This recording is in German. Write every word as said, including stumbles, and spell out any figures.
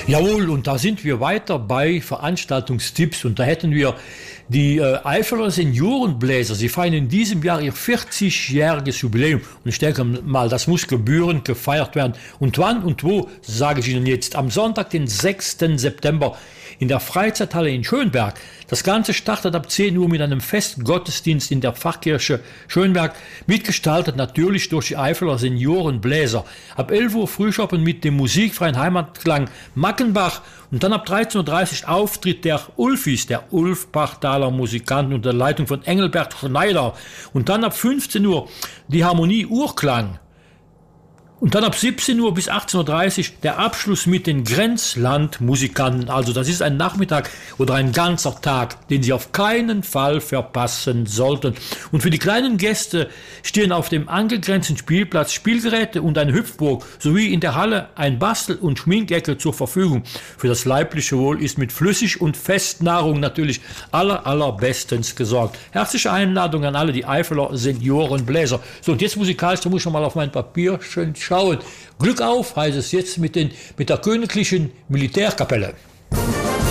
Jawohl, und da sind wir weiter bei Veranstaltungstipps und da hätten wir die äh, Eifeler Seniorenbläser. Sie feiern in diesem Jahr ihr vierzigjähriges Jubiläum und ich denke mal, das muss gebührend gefeiert werden. Und wann und wo, sage ich Ihnen jetzt, am Sonntag, den sechsten September in der Freizeithalle in Schönberg. Das Ganze startet ab zehn Uhr mit einem Festgottesdienst in der Pfarrkirche Schönberg, mitgestaltet natürlich durch die Eifeler Seniorenbläser. Ab elf Uhr Frühschoppen mit dem musikfreien Heimatklang Mackenbach und dann ab dreizehn Uhr dreißig Auftritt der Ulfis, der Ulfbachtaler Musikanten unter der Leitung von Engelbert Schneider. Und dann ab fünfzehn Uhr die Harmonie Urklang. Und dann ab siebzehn Uhr bis achtzehn Uhr dreißig der Abschluss mit den Grenzlandmusikanten. Also das ist ein Nachmittag oder ein ganzer Tag, den Sie auf keinen Fall verpassen sollten. Und für die kleinen Gäste stehen auf dem angegrenzten Spielplatz Spielgeräte und eine Hüpfburg sowie in der Halle ein Bastel- und Schminkecke zur Verfügung. Für das leibliche Wohl ist mit Flüssig- und Festnahrung natürlich aller, allerbestens gesorgt. Herzliche Einladung an alle die Eifeler Seniorenbläser. So, und jetzt musikalisch, da muss ich schon mal auf mein Papier schön schauen. Glück auf, heißt es jetzt mit, den, mit der Königlichen Militärkapelle.